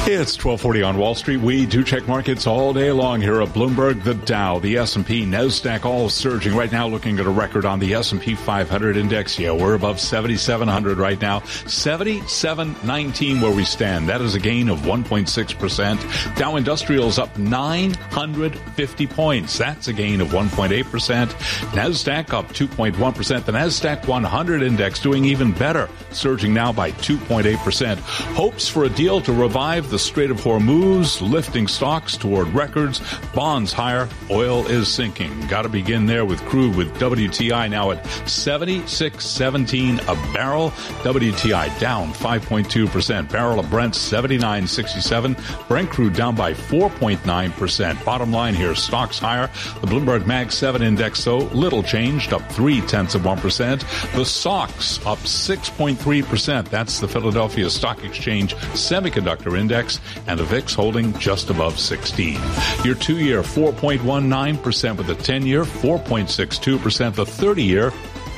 It's 1240 on Wall Street. We do check markets all day long here at Bloomberg. The Dow, the S&P, NASDAQ all surging right now, looking at a record on the S&P 500 index. Yeah, we're above 7,700 right now. 77.19 where we stand. That is a gain of 1.6%. Dow Industrial's up 950 points. That's a gain of 1.8%. NASDAQ up 2.1%. The NASDAQ 100 index doing even better, surging now by 2.8%. Hopes for a deal to revive the Strait of Hormuz, lifting stocks toward records, bonds higher, oil is sinking. Got to begin there with crude, with WTI now at 76.17 a barrel. WTI down 5.2%. Barrel of Brent 79.67. Brent crude down by 4.9%. Bottom line here, stocks higher. The Bloomberg Mag 7 index, though, little changed, up 0.3%. The SOX up 6.3%. That's the Philadelphia Stock Exchange Semiconductor Index. And the VIX holding just above 16. Your 2-year, 4.19%, with the 10-year, 4.62%, the 30-year,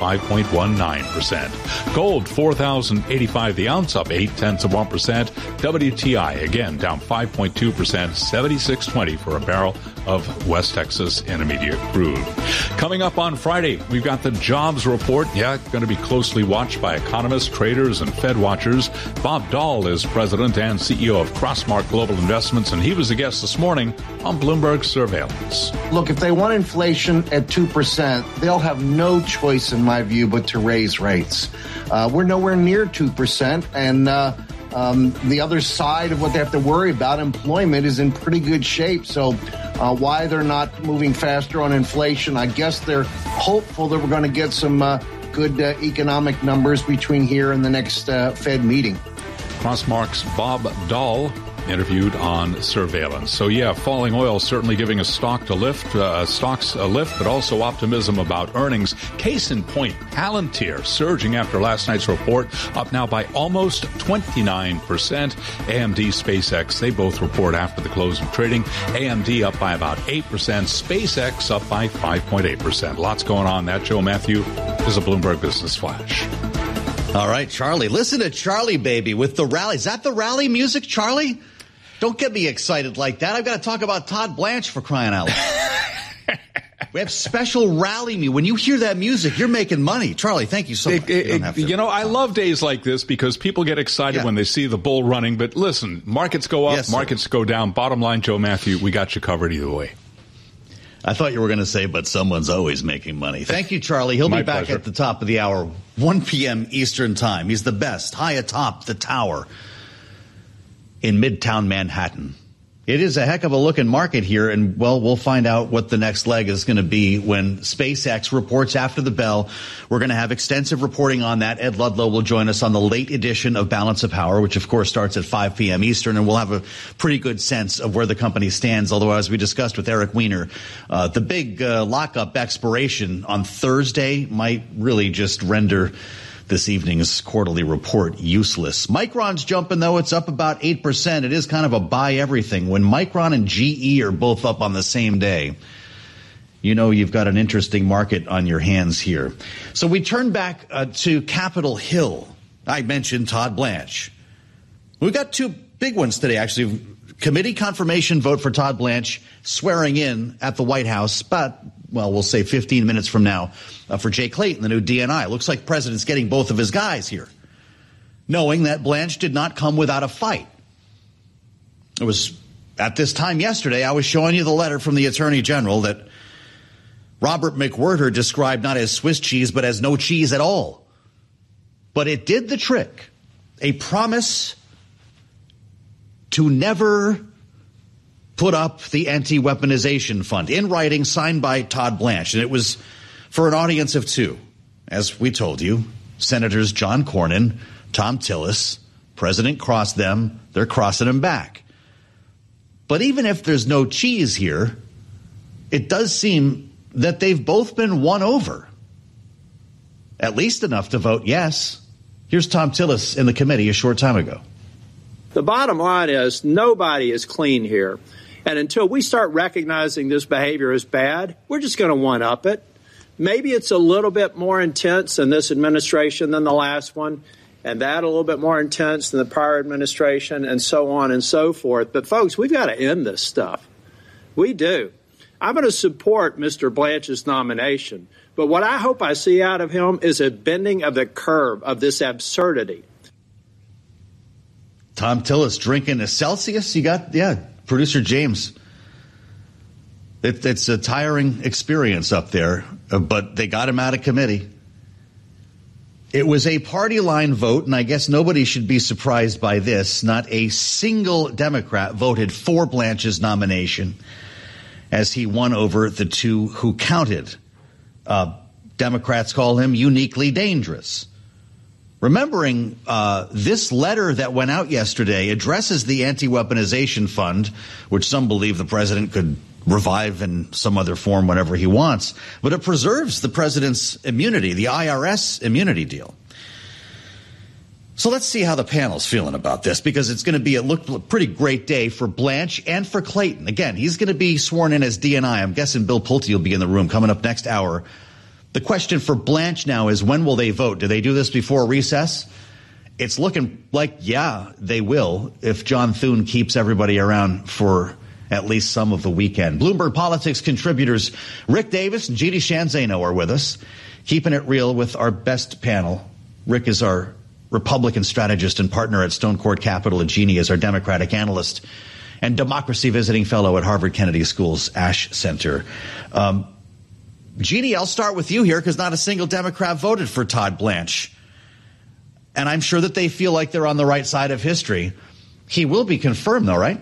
5.19%. Gold, $4,085 the ounce, up 0.8%. WTI, again, down 5.2%, $76.20 for a barrel of West Texas Intermediate crude. Coming up on Friday, we've got the jobs report. Yeah, going to be closely watched by economists, traders, and Fed watchers. Bob Dahl is president and CEO of Crossmark Global Investments, and he was a guest this morning on Bloomberg Surveillance. Look, if they want inflation at 2%, they'll have no choice, in my view, but to raise rates. We're nowhere near 2%, and the other side of what they have to worry about, employment, is in pretty good shape. So why they're not moving faster on inflation, I guess they're hopeful that we're going to get some good economic numbers between here and the next Fed meeting. Crossmark's Bob Dahl interviewed on Surveillance. So yeah, falling oil certainly giving stocks a lift, but also optimism about earnings. Case in point, Palantir surging after last night's report, up now by almost 29%. AMD, SpaceX, they both report after the close of trading. AMD up by about 8%, SpaceX up by 5.8%. Lots going on. That, Joe Matthew, is a Bloomberg Business Flash. All right, Charlie. Listen to Charlie, baby, with the rally. Is that the rally music, Charlie? Don't get me excited like that. I've got to talk about Todd Blanche, for crying out loud. We have special rally music. When you hear that music, you're making money. Charlie, thank you so much. I love days like this because people get excited when they see the bull running. But listen, markets go up, markets go down. Bottom line, Joe Matthew, we got you covered either way. I thought you were going to say, but someone's always making money. Thank you, Charlie. He'll be back at the top of the hour, 1 p.m. Eastern Time. He's the best, high atop the tower in Midtown Manhattan. It is a heck of a looking market here, and, well, we'll find out what the next leg is going to be when SpaceX reports after the bell. We're going to have extensive reporting on that. Ed Ludlow will join us on the late edition of Balance of Power, which, of course, starts at 5 p.m. Eastern, and we'll have a pretty good sense of where the company stands, although, as we discussed with Eric Weiner, the big lockup expiration on Thursday might really just render this evening's quarterly report useless. Micron's jumping, though. It's up about 8%. It is kind of a buy everything. When Micron and GE are both up on the same day, you know you've got an interesting market on your hands here. So we turn back to Capitol Hill. I mentioned Todd Blanche. We've got two big ones today, actually. Committee confirmation vote for Todd Blanche swearing in at the White House, but, well, we'll say 15 minutes from now for Jay Clayton, the new DNI. Looks like the president's getting both of his guys here, knowing that Blanche did not come without a fight. It was at this time yesterday I was showing you the letter from the Attorney General that Robert McWhirter described not as Swiss cheese but as no cheese at all. But it did the trick. A promise to never put up the anti-weaponization fund in writing, signed by Todd Blanche. And it was for an audience of two. As we told you, Senators John Cornyn, Tom Tillis. President crossed them. They're crossing him back. But even if there's no cheese here, it does seem that they've both been won over. At least enough to vote yes. Here's Tom Tillis in the committee a short time ago. The bottom line is nobody is clean here. And until we start recognizing this behavior as bad, we're just going to one-up it. Maybe it's a little bit more intense in this administration than the last one. and that a little bit more intense than the prior administration, and so on and so forth. But, folks, we've got to end this stuff. We do. I'm going to support Mr. Blanche's nomination, but what I hope I see out of him is a bending of the curve of this absurdity. Tom Tillis drinking a Celsius. You got, producer James. It's a tiring experience up there, but they got him out of committee. It was a party line vote, and I guess nobody should be surprised by this. Not a single Democrat voted for Blanche's nomination as he won over the two who counted. Democrats call him uniquely dangerous. Remembering this letter that went out yesterday addresses the anti-weaponization fund, which some believe the president could revive in some other form whenever he wants, but it preserves the president's immunity, the IRS immunity deal. So let's see how the panel's feeling about this, because it's going to be a pretty great day for Blanche and for Clayton. Again, he's going to be sworn in as DNI. I'm guessing Bill Pulte will be in the room coming up next hour. The question for Blanche now is, when will they vote? Do they do this before recess? It's looking like, yeah, they will, if John Thune keeps everybody around for at least some of the weekend. Bloomberg Politics contributors Rick Davis and Jeannie Sheehan Zaino are with us, keeping it real with our best panel. Rick is our Republican strategist and partner at Stone Court Capital, and Jeannie is our Democratic analyst and democracy visiting fellow at Harvard Kennedy School's Ash Center. Jeannie, I'll start with you here, because not a single Democrat voted for Todd Blanche. And I'm sure that they feel like they're on the right side of history. He will be confirmed, though, right?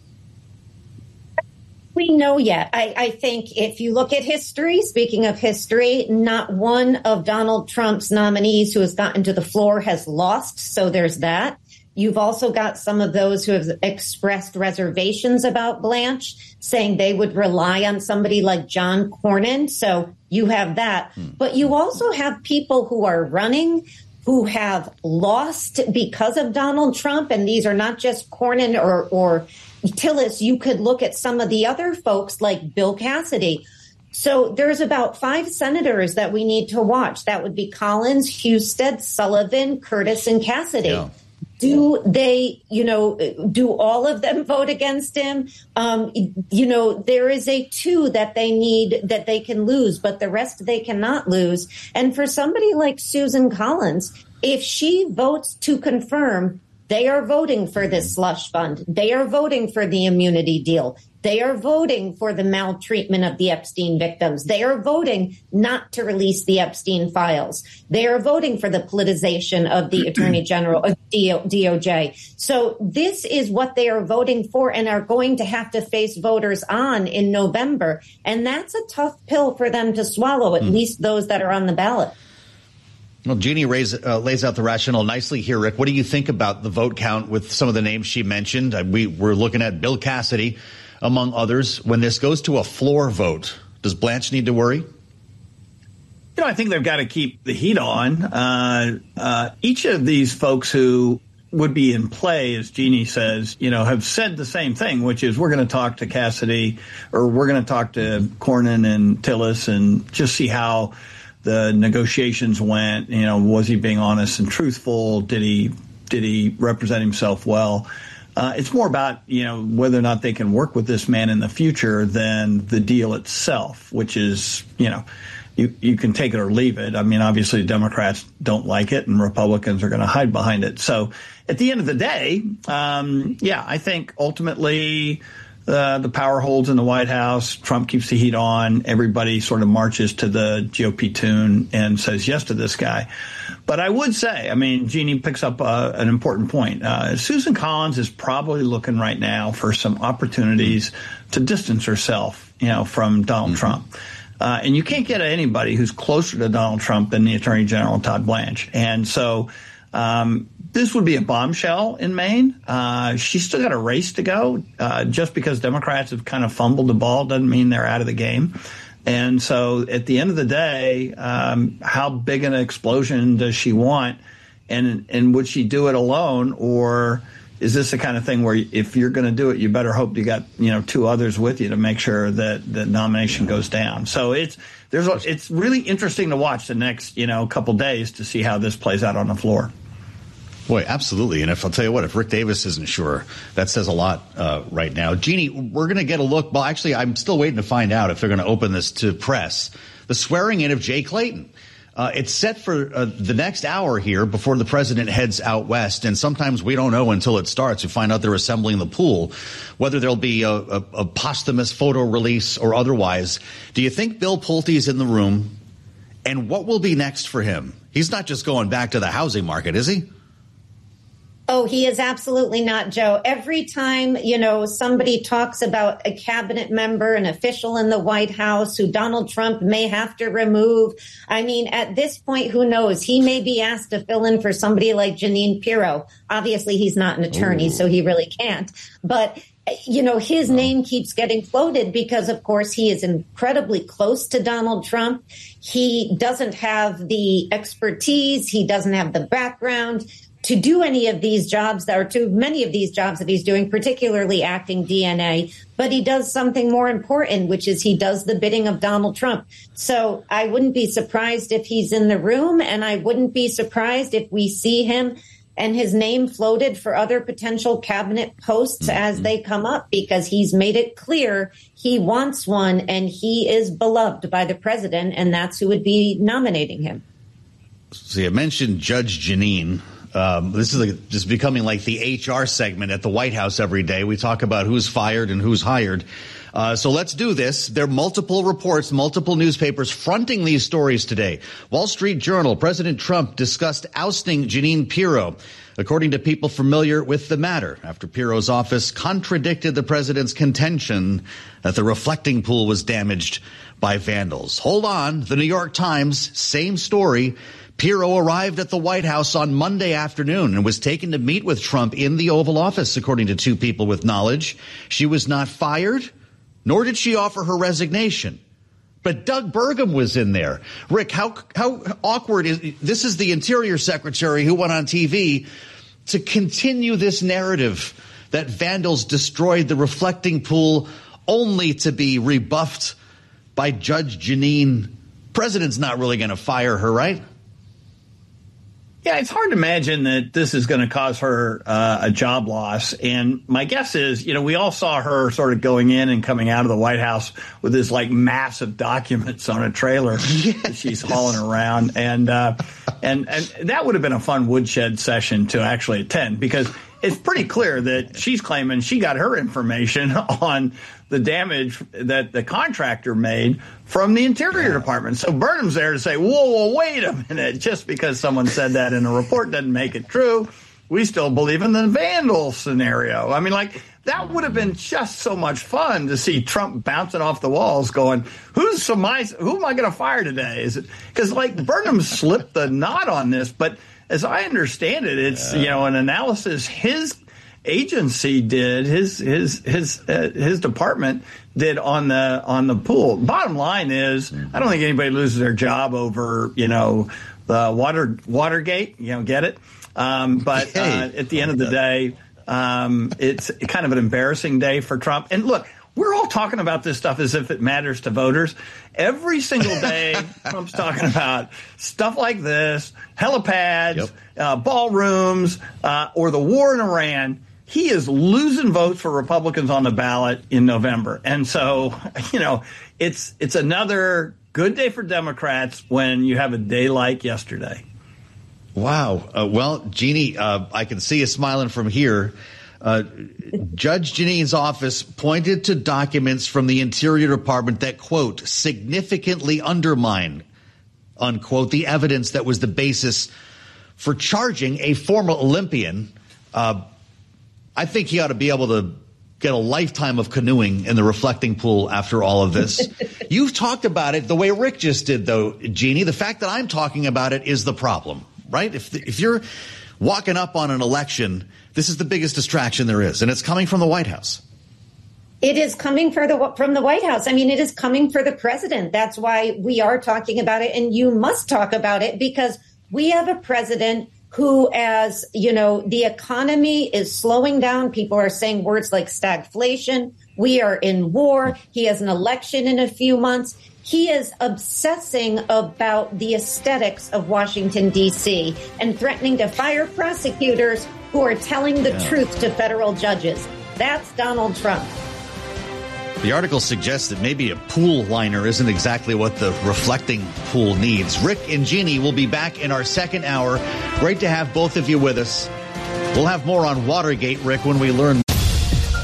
We know yet. I think if you look at history, speaking of history, not one of Donald Trump's nominees who has gotten to the floor has lost. So there's that. You've also got some of those who have expressed reservations about Blanche, saying they would rely on somebody like John Cornyn. So you have that. But you also have people who are running who have lost because of Donald Trump. And these are not just Cornyn or Tillis. You could look at some of the other folks like Bill Cassidy. So there's about 5 senators that we need to watch. That would be Collins, Husted, Sullivan, Curtis, and Cassidy. Yeah. Do they, do all of them vote against him? There is a 2 that they need, that they can lose, but the rest they cannot lose. And for somebody like Susan Collins, if she votes to confirm, they are voting for this slush fund. They are voting for the immunity deal. They are voting for the maltreatment of the Epstein victims. They are voting not to release the Epstein files. They are voting for the politicization of the Attorney General, DOJ. So this is what they are voting for and are going to have to face voters on in November. And that's a tough pill for them to swallow, at least those that are on the ballot. Well, Jeannie lays out the rationale nicely here, Rick. What do you think about the vote count with some of the names she mentioned? We're looking at Bill Cassidy, among others. When this goes to a floor vote, does Blanche need to worry? I think they've got to keep the heat on. Each of these folks who would be in play, as Jeannie says, have said the same thing, which is we're going to talk to Cassidy, or we're going to talk to Cornyn and Tillis and just see how the negotiations went. Was he being honest and truthful? Did he represent himself well? It's more about, whether or not they can work with this man in the future than the deal itself, which is, you can take it or leave it. I mean, obviously Democrats don't like it and Republicans are going to hide behind it. So at the end of the day, I think ultimately the power holds in the White House. Trump keeps the heat on. Everybody sort of marches to the GOP tune and says yes to this guy. But I would say, Jeannie picks up an important point. Susan Collins is probably looking right now for some opportunities to distance herself, from Donald Trump. And you can't get anybody who's closer to Donald Trump than the Attorney General, Todd Blanche. And so this would be a bombshell in Maine. She's still got a race to go. Just because Democrats have kind of fumbled the ball doesn't mean they're out of the game. And so at the end of the day, how big an explosion does she want? And would she do it alone? Or is this the kind of thing where if you're going to do it, you better hope you got, 2 others with you to make sure that the nomination goes down? So it's really interesting to watch the next, couple days to see how this plays out on the floor. Boy, absolutely. And I'll tell you what, if Rick Davis isn't sure, that says a lot right now. Jeannie, we're going to get a look. Well, actually, I'm still waiting to find out if they're going to open this to press. The swearing in of Jay Clayton. It's set for the next hour here before the president heads out west. And sometimes we don't know until it starts. We find out they're assembling the pool, whether there'll be a posthumous photo release or otherwise. Do you think Bill Pulte is in the room? And what will be next for him? He's not just going back to the housing market, is he? Oh, he is absolutely not, Joe. Every time, somebody talks about a cabinet member, an official in the White House who Donald Trump may have to remove. I mean, at this point, who knows? He may be asked to fill in for somebody like Jeanine Pirro. Obviously, he's not an attorney, so he really can't. But his name keeps getting floated because, of course, he is incredibly close to Donald Trump. He doesn't have the expertise. He doesn't have the background to do any of these jobs or to many of these jobs that he's doing, particularly acting DNA. But he does something more important, which is he does the bidding of Donald Trump. So I wouldn't be surprised if he's in the room, and I wouldn't be surprised if we see him and his name floated for other potential cabinet posts as they come up, because he's made it clear he wants one and he is beloved by the president, and that's who would be nominating him. So you mentioned Judge Jeanine. This is just becoming like the HR segment at the White House every day. We talk about who's fired and who's hired. So let's do this. There are multiple reports, multiple newspapers fronting these stories today. Wall Street Journal, President Trump discussed ousting Jeanine Pirro, according to people familiar with the matter, after Pirro's office contradicted the president's contention that the reflecting pool was damaged by vandals. Hold on. The New York Times, same story. Pirro arrived at the White House on Monday afternoon and was taken to meet with Trump in the Oval Office, according to two people with knowledge. She was not fired, nor did she offer her resignation. But Doug Burgum was in there. Rick, how awkward is this? Is the Interior Secretary who went on TV to continue this narrative that vandals destroyed the reflecting pool, only to be rebuffed by Judge Jeanine. President's not really going to fire her, right? Yeah, it's hard to imagine that this is going to cause her a job loss. And my guess is, we all saw her sort of going in and coming out of the White House with this like massive documents on a trailer that she's hauling around. And that would have been a fun woodshed session to actually attend, because it's pretty clear that she's claiming she got her information on the damage that the contractor made from the Interior Department. So Burnham's there to say, whoa, wait a minute. Just because someone said that in a report doesn't make it true. We still believe in the vandal scenario. I mean, that would have been just so much fun to see Trump bouncing off the walls going, who am I going to fire today? Is it because Burnham slipped the knot on this? But as I understand it, it's, an analysis his agency did, his department did on the pool. Bottom line is, I don't think anybody loses their job over, the Watergate, get it? But at the end of the day, it's kind of an embarrassing day for Trump. And look, we're all talking about this stuff as if it matters to voters. Every single day, Trump's talking about stuff like this, helipads, ballrooms, or the war in Iran. He is losing votes for Republicans on the ballot in November. And so, it's another good day for Democrats when you have a day like yesterday. Wow. Well, Jeannie, I can see you smiling from here. Judge Jeanine's office pointed to documents from the Interior Department that, quote, significantly undermine, unquote, the evidence that was the basis for charging a former Olympian. I think he ought to be able to get a lifetime of canoeing in the reflecting pool after all of this. You've talked about it the way Rick just did, though, Jeannie. The fact that I'm talking about it is the problem, right? If you're walking up on an election, this is the biggest distraction there is, and it's coming from the White House. It is coming from the White House. I mean, it is coming for the president. That's why we are talking about it, and you must talk about it, because we have a president who, as the economy is slowing down, people are saying words like stagflation, We are in war. He has an election in a few months. He is obsessing about the aesthetics of Washington, D.C., and threatening to fire prosecutors who are telling the truth to federal judges. That's Donald Trump. The article suggests that maybe a pool liner isn't exactly what the reflecting pool needs. Rick and Jeannie will be back in our second hour. Great to have both of you with us. We'll have more on Watergate, Rick, when we learn